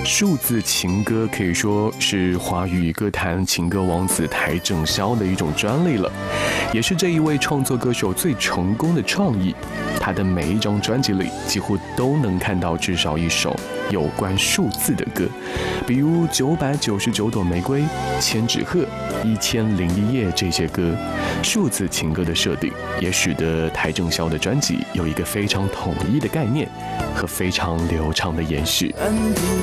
数字情歌可以说是华语歌坛情歌王子邰正宵的一种专利了，也是这一位创作歌手最成功的创意。他的每一张专辑里几乎都能看到至少一首有关数字的歌，比如999朵玫瑰、千纸鹤、1001夜这些歌。数字情歌的设定也使得邰正宵的专辑有一个非常统一的概念和非常流畅的延续。